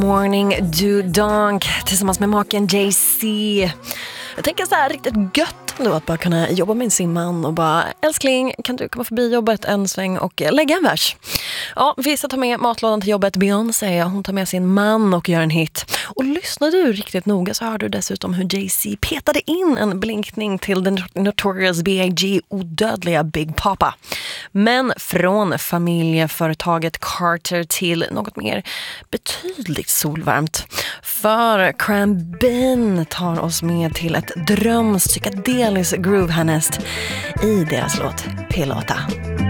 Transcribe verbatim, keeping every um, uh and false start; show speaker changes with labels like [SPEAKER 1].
[SPEAKER 1] Morning Do Donk tillsammans med maken Jay-Z. Jag tänker så här riktigt gött då att bara kunna jobba med sin man och bara, älskling, kan du komma förbi jobbet en sväng och lägga en vers? Ja, vissa tar med matlådan till jobbet. Beyoncé, hon tar med sin man och gör en hit. Och lyssnar du riktigt noga så hör du dessutom hur Jay-Z petade in en blinkning till den Notorious B I G odödliga Big Papa. Men från familjeföretaget Carter till något mer betydligt solvarmt. För Cran-Ben tar oss med till ett dröms psykedelisk groove härnäst i deras låt Pilota.